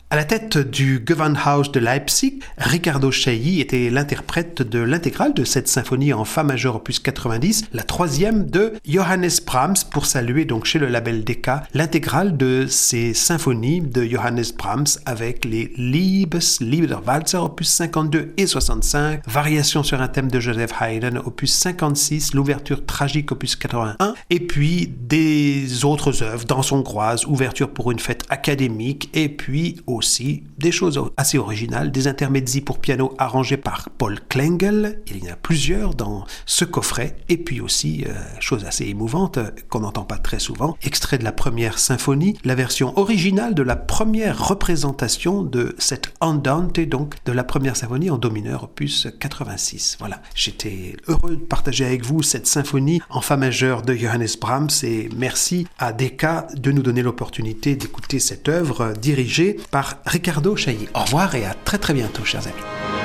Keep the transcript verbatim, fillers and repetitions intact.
À la tête du Gewandhaus de Leipzig, Riccardo Chailly était l'interprète de l'intégrale de cette symphonie en fa majeur opus quatre-vingt-dix, la troisième de Johannes Brahms, pour saluer donc chez le label Decca l'intégrale de ces symphonies de Johannes Brahms avec les Liebes, Liederwalzer opus cinquante-deux et soixante-cinq, Variations sur un thème de Joseph Haydn opus cinquante-six, l'ouverture tragique opus quatre-vingt-un, et puis des autres œuvres, Danse hongroise, ouverture pour une fête académique, et puis aussi des choses assez originales, des intermezzi pour piano arrangés par Paul Klengel, il y en a plusieurs dans ce coffret, et puis aussi, euh, chose assez émouvante euh, qu'on n'entend pas très souvent, extrait de la première symphonie, la version originale de la première représentation de cette Andante, donc de la première symphonie en do mineur opus quatre-vingt-six. Voilà, j'étais heureux de partager avec vous cette symphonie en fa majeur de Johannes Brahms, et merci à Decca de nous donner l'opportunité d'écouter cette œuvre dirigée par Riccardo Chailly. Au revoir et à très très bientôt, chers amis.